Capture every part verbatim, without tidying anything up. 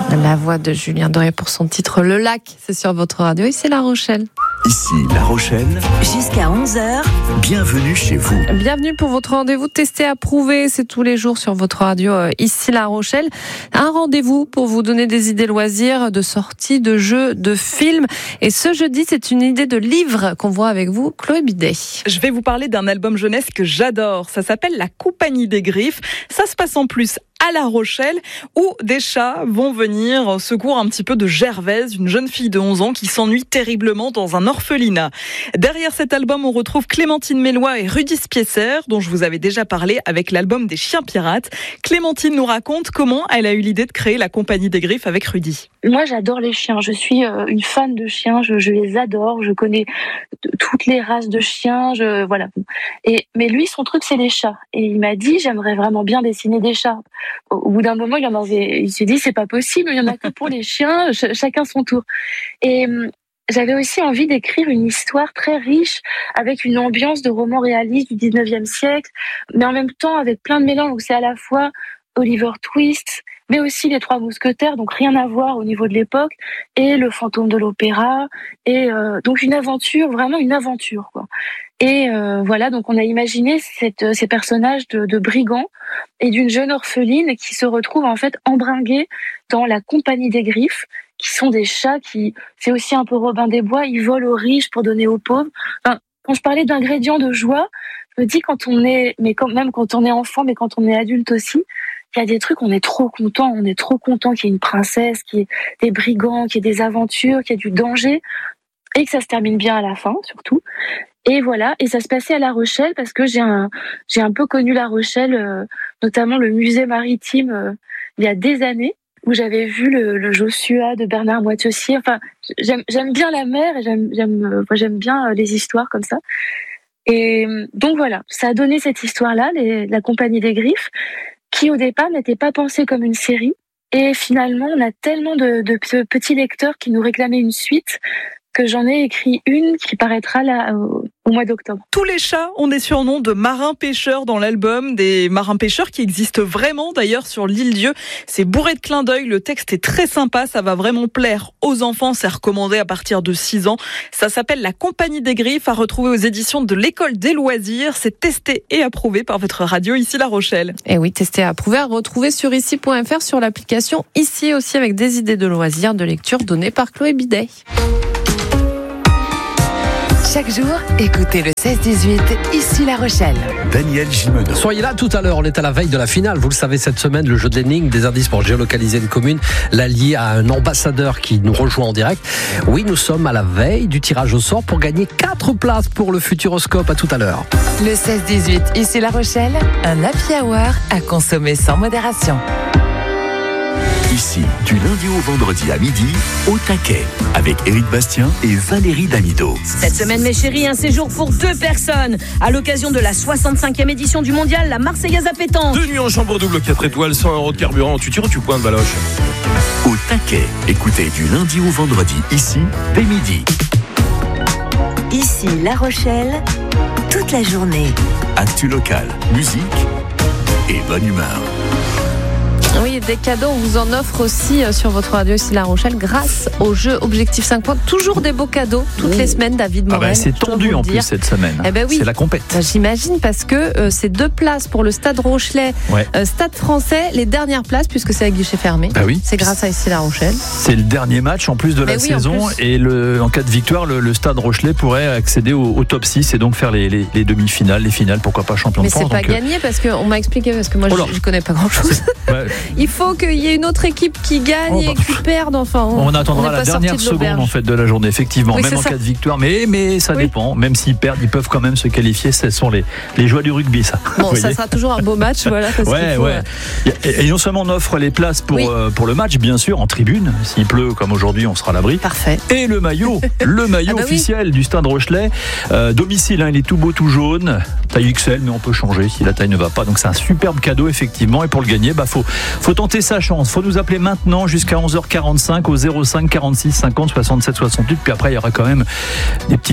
La voix de Julien Doré pour son titre Le Lac, c'est sur votre radio et c'est La Rochelle. Ici La Rochelle. Jusqu'à onze heures. Bienvenue chez vous. Bienvenue pour votre rendez-vous testé, approuvé. C'est tous les jours sur votre radio, euh, ici La Rochelle. Un rendez-vous pour vous donner des idées loisirs, de sorties, de jeux, de films. Et ce jeudi, c'est une idée de livre qu'on voit avec vous, Chloé Bidet. Je vais vous parler d'un album jeunesse que j'adore. Ça s'appelle La Compagnie des Griffes. Ça se passe en plus à La Rochelle, où des chats vont venir au secours un petit peu de Gervaise, une jeune fille de onze ans qui s'ennuie terriblement dans un orphelinat. Derrière cet album, on retrouve Clémentine Mélois et Rudy Spiesser, dont je vous avais déjà parlé avec l'album des Chiens Pirates. Clémentine nous raconte comment elle a eu l'idée de créer La Compagnie des Griffes avec Rudy. Moi, j'adore les chiens. Je suis euh, une fan de chiens. Je, je les adore. Je connais t- toutes les races de chiens. Je, voilà. Et, mais lui, son truc, c'est les chats. Et il m'a dit, j'aimerais vraiment bien dessiner des chats. Au bout d'un moment, il en avait, il s'est dit, c'est pas possible. Il y en a que pour les chiens. Ch- chacun son tour. Et hum, j'avais aussi envie d'écrire une histoire très riche, avec une ambiance de roman réaliste du dix-neuvième siècle, mais en même temps avec plein de mélanges. Donc c'est à la fois Oliver Twist, mais aussi les Trois Mousquetaires, donc rien à voir au niveau de l'époque, et le Fantôme de l'Opéra, et euh, donc une aventure, vraiment une aventure, quoi. Et euh, voilà, donc on a imaginé cette, ces personnages de, de brigands et d'une jeune orpheline qui se retrouve en fait embringuée dans la Compagnie des Griffes, qui sont des chats qui, c'est aussi un peu Robin des Bois, ils volent aux riches pour donner aux pauvres. Enfin, quand je parlais d'ingrédients de joie, je me dis quand on est, mais quand même quand on est enfant, mais quand on est adulte aussi, il y a des trucs, on est trop content, on est trop content qu'il y ait une princesse, qu'il y ait des brigands, qu'il y ait des aventures, qu'il y ait du danger, et que ça se termine bien à la fin, surtout. Et voilà, et ça se passait à La Rochelle, parce que j'ai un, j'ai un peu connu La Rochelle, euh, notamment le musée maritime, euh, il y a des années, où j'avais vu le, le Joshua de Bernard Moitessier. Enfin, j'aime, j'aime bien la mer, et j'aime, j'aime, euh, j'aime bien les histoires comme ça. Et donc voilà, ça a donné cette histoire-là, les, la Compagnie des Griffes, qui au départ n'était pas pensée comme une série. Et finalement, on a tellement de, de petits lecteurs qui nous réclamaient une suite que j'en ai écrit une qui paraîtra là au, au mois d'octobre. Tous les chats ont des surnoms de marins-pêcheurs dans l'album, des marins-pêcheurs qui existent vraiment d'ailleurs sur l'île Dieu. C'est bourré de clins d'œil, le texte est très sympa, ça va vraiment plaire aux enfants, c'est recommandé à partir de six ans. Ça s'appelle La Compagnie des Griffes, à retrouver aux éditions de l'École des Loisirs. C'est testé et approuvé par votre radio ici La Rochelle. Et oui, testé et approuvé, à retrouver sur ici point f r, sur l'application Ici aussi, avec des idées de loisirs, de lecture données par Chloé Bidet. Chaque jour, écoutez le seize dix-huit, ici La Rochelle. Daniel Gimeno. Soyez là tout à l'heure, on est à la veille de la finale. Vous le savez, cette semaine, le jeu de l'énigme, des indices pour géolocaliser une commune, l'allier à un ambassadeur qui nous rejoint en direct. Oui, nous sommes à la veille du tirage au sort pour gagner quatre places pour le Futuroscope. À tout à l'heure. Le seize dix-huit, ici La Rochelle, un happy hour à consommer sans modération. Ici, du lundi au vendredi à midi, au taquet, avec Éric Bastien et Valérie Damido. Cette semaine, mes chéris, un séjour pour deux personnes. À l'occasion de la soixante-cinquième édition du mondial, la Marseillaise à pétanque. Deux nuits en chambre double, quatre étoiles, cent euros de carburant. Tu tires ou tu pointes, Baloche? Au taquet, écoutez du lundi au vendredi, ici, dès midi. Ici La Rochelle, toute la journée. Actu local, musique et bonne humeur. Oui, des cadeaux, on vous en offre aussi sur votre radio ici La Rochelle grâce au jeu Objectif cinq points. Toujours des beaux cadeaux toutes les semaines, David Morel. Ah bah c'est tendu en plus cette semaine. Eh ben oui. C'est la compète. Ben, j'imagine parce que euh, c'est deux places pour le Stade Rochelet, ouais. euh, Stade Français, les dernières places puisque c'est à guichet fermé. Bah oui. C'est grâce à ici La Rochelle. C'est le dernier match en plus de la oui, saison en et le, en cas de victoire, le, le Stade Rochelet pourrait accéder au, au top six et donc faire les, les, les demi-finales, les finales, pourquoi pas champion Mais de France. Mais c'est pas donc, gagné parce qu'on m'a expliqué, parce que moi oh je, je connais pas grand-chose. Ouais. Il faut qu'il y ait une autre équipe qui gagne oh bah, et qui perde. Enfin, on, on attendra on la dernière seconde en fait de la journée, effectivement, oui, même en ça. cas de victoire. Mais, mais ça oui. dépend. Même s'ils perdent, ils peuvent quand même se qualifier. Ce sont les, les joies du rugby, ça. Bon, ça sera toujours un beau match, voilà. Parce ouais, faut, ouais. euh... Et, et non seulement on offre les places pour, oui. euh, pour le match, bien sûr, en tribune. S'il pleut comme aujourd'hui, on sera à l'abri. Parfait. Et le maillot, le maillot ah bah officiel oui. du Stade Rochelet. Euh, domicile, hein, il est tout beau, tout jaune. Taille X L, mais on peut changer si la taille ne va pas. Donc c'est un superbe cadeau, effectivement. Et pour le gagner, bah faut, faut tenter sa chance. Faut nous appeler maintenant jusqu'à onze heures quarante-cinq au zéro cinq quarante-six cinquante soixante-sept soixante-huit. Puis après, il y aura quand même des petites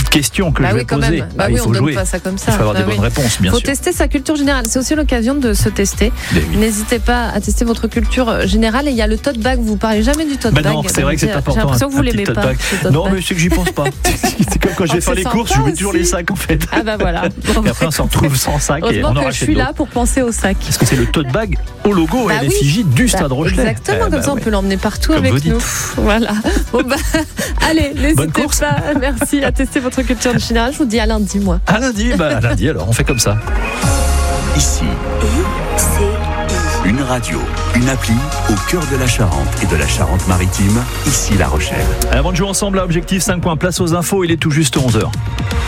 petites questions que bah je oui, vais quand poser. même. Bah Ah, oui, il faut on jouer. donne pas ça comme ça. Il faut avoir bah des oui. bonnes réponses, bien faut sûr. tester sa culture générale. C'est aussi l'occasion de se tester. Mais oui. N'hésitez pas à tester votre culture générale. Et il y a le tote bag. Vous parlez jamais du tote Bah bag. non, c'est vrai que c'est J'ai important. l'impression que vous un l'aimez petit pas. tote bag. ce tote Non, bag. mais c'est que j'y pense pas. C'est comme quand je vais Oh, faire c'est les courses, je sympa mets toujours aussi. les sacs en fait. Ah bah voilà. Bon. Et après, on s'en retrouve sans sac et Heureusement on en que je rachète suis là d'autres. pour penser au sac. Parce que c'est le tote bag au logo Bah et oui. l'effigie du Bah, Stade Rochelet. Exactement, Eh comme bah ça on ouais. peut l'emmener partout Comme avec vous dites. nous. Voilà. Bon bah, allez, Bonne n'hésitez course. pas. Merci à tester votre culture générale. Je vous dis à lundi, moi. À lundi, bah à lundi alors, on fait comme ça. Ici, une radio, une appli au cœur de la Charente et de la Charente-Maritime. Ici La Rochelle. Avant de jouer ensemble à Objectif cinq points, place aux infos, il est tout juste onze heures.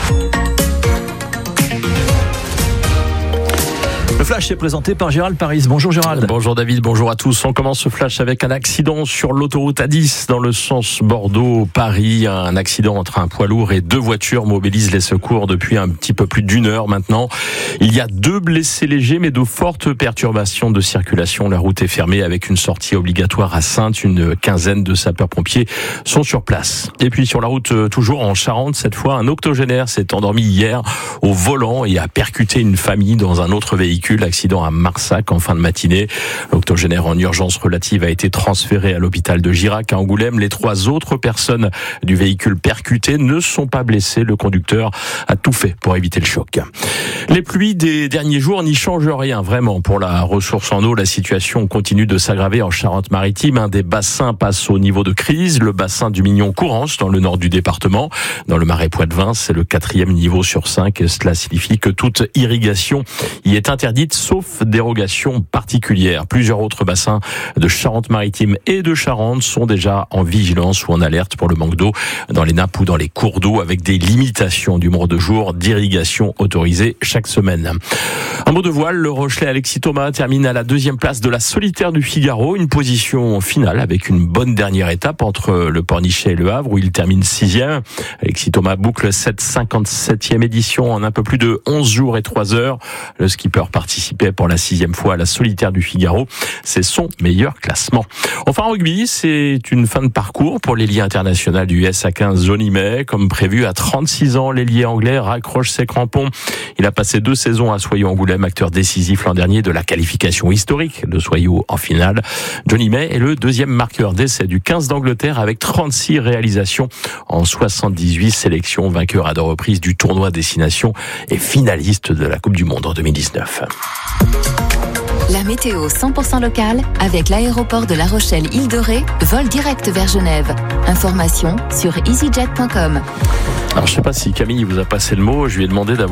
Le flash est présenté par Gérald Paris. Bonjour Gérald. Bonjour David, bonjour à tous. On commence ce flash avec un accident sur l'autoroute A dix dans le sens Bordeaux-Paris. Un accident entre un poids lourd et deux voitures mobilise les secours depuis un petit peu plus d'une heure maintenant. Il y a deux blessés légers mais de fortes perturbations de circulation. La route est fermée avec une sortie obligatoire à Saintes. Une quinzaine de sapeurs-pompiers sont sur place. Et puis sur la route, toujours en Charente, cette fois, un octogénaire s'est endormi hier au volant et a percuté une famille dans un autre véhicule. L'accident à Marsac en fin de matinée. L'octogénaire en urgence relative a été transféré à l'hôpital de Girac à Angoulême. Les trois autres personnes du véhicule percuté ne sont pas blessées. Le conducteur a tout fait pour éviter le choc. Les pluies des derniers jours n'y changent rien vraiment pour la ressource en eau. La situation continue de s'aggraver en Charente-Maritime. Un des bassins passe au niveau de crise. Le bassin du Mignon-Courance dans le nord du département. Dans le Marais Poitevin, c'est le quatrième niveau sur cinq. Et cela signifie que toute irrigation y est interdite sauf dérogation particulière. Plusieurs autres bassins de Charente-Maritime et de Charente sont déjà en vigilance ou en alerte pour le manque d'eau dans les nappes ou dans les cours d'eau avec des limitations du nombre de jours d'irrigation autorisés chaque semaine. Un mot de voile, le Rochelet Alexis Thomas termine à la deuxième place de la solitaire du Figaro, une position finale avec une bonne dernière étape entre le Pornichet et le Havre où il termine sixième. Alexis Thomas boucle cette cinquante-septième édition en un peu plus de onze jours et trois heures. Le skipper participait pour la sixième fois à la solitaire du Figaro. C'est son meilleur classement. Enfin, en rugby, c'est une fin de parcours pour l'ailier international du U S A quinze Johnny May. Comme prévu, à trente-six ans, l'ailier anglais raccroche ses crampons. Il a passé deux saisons à Soyaux-Angoulême, acteur décisif l'an dernier de la qualification historique de Soyaux en finale. Johnny May est le deuxième marqueur d'essai du quinze d'Angleterre avec trente-six réalisations en soixante-dix-huit sélections, vainqueur à deux reprises du tournoi Destination et finaliste de la Coupe du Monde en deux mille dix-neuf. La météo cent pour cent locale avec l'aéroport de La Rochelle-Île-de-Ré, vol direct vers Genève. Information sur easyjet point com. Alors je sais pas si Camille vous a passé le mot, je lui ai demandé d'avoir